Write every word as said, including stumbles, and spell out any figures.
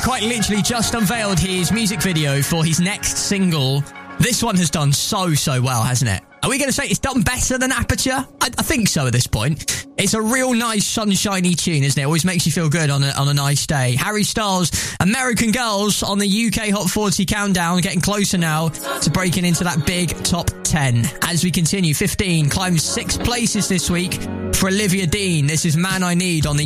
quite literally just unveiled his music video for his next single. This one has done so, so well, hasn't it? Are we going to say it's done better than Aperture? I, I think so at this point. It's a real nice, sunshiny tune, isn't it? Always makes you feel good on a, on a nice day. Harry Styles, American Girls on the U K Hot forty Countdown, getting closer now to breaking into that big top ten. As we continue, fifteen climbs six places this week for Olivia Dean. This is Man I Need on the